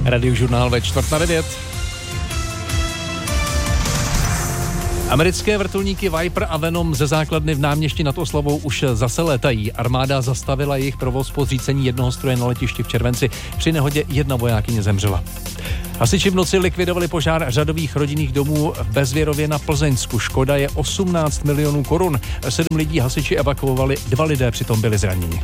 Radiožurnál ve 8:45. Americké vrtulníky Viper a Venom ze základny v Náměšti nad Oslavou už zase létají. Armáda zastavila jejich provoz po zřícení jednoho stroje na letišti v červenci. Při nehodě jedna vojákyně zemřela. Hasiči v noci likvidovali požár řadových rodinných domů v Bezvěrově na Plzeňsku. Škoda je 18 milionů korun. 7 lidí hasiči evakuovali, 2 lidé přitom byli zraněni.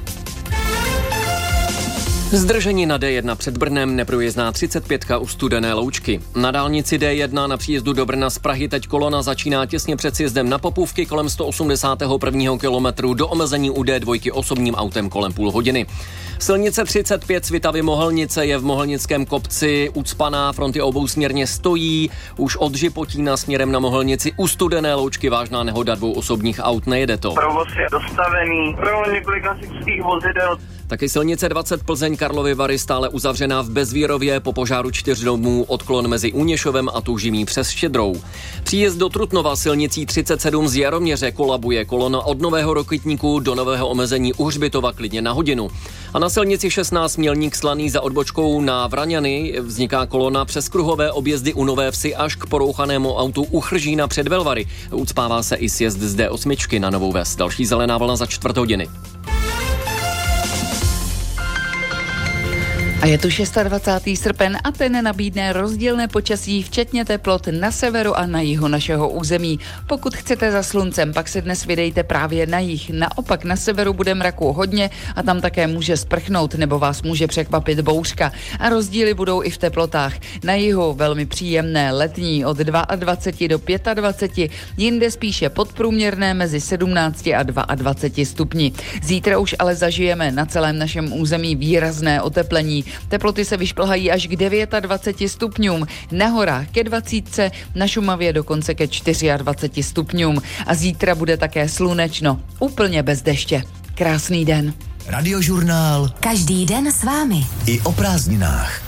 Zdržení na D1 před Brnem, neprůjezdná 35 u Studené Loučky. Na dálnici D1 na příjezdu do Brna z Prahy teď kolona začíná těsně před sjezdem na Popůvky kolem 181. kilometru, do omezení u D2 osobním autem kolem půl hodiny. Silnice 35 Svitavy Mohelnice je v Mohelnickém kopci ucpaná, fronty obousměrně stojí, už od Žipotína směrem na Mohelnici u Studené Loučky vážná nehoda 2 osobních aut, nejede to. Provoz je dostavený, pro několik klasických vozidel. Taky silnice 20 Plzeň Karlovy Vary stále uzavřená v Bezvírově, po požáru 4 domů odklon mezi Úněšovem a Tužimí přes Štědrou. Příjezd do Trutnova silnicí 37 z Jaroměře kolabuje, kolona od Nového Rokitníku do nového omezení u Hřbitova klidně na hodinu. A na silnici 16 Mělník Slaný za odbočkou na Vraňany vzniká kolona přes kruhové objezdy u Nové Vsi až k porouchanému autu u Chržína před Velvary. Ucpává se i sjezd z D8 na Novou Ves. Další zelená vlna za 4 hodiny. A je tu 26. srpen a ten nabídne rozdílné počasí, včetně teplot na severu a na jihu našeho území. Pokud chcete za sluncem, pak se dnes vydejte právě na jih. Naopak na severu bude mraku hodně a tam také může sprchnout nebo vás může překvapit bouřka. A rozdíly budou i v teplotách. Na jihu velmi příjemné letní od 22 do 25, jinde spíše podprůměrné mezi 17 a 22 stupni. Zítra už ale zažijeme na celém našem území výrazné oteplení. Teploty se vyšplhají až k 29 stupňům, na horách ke 20, na Šumavě dokonce ke 24 stupňům. A zítra bude také slunečno, úplně bez deště. Krásný den. Radiožurnál. Každý den s vámi. I o prázdninách.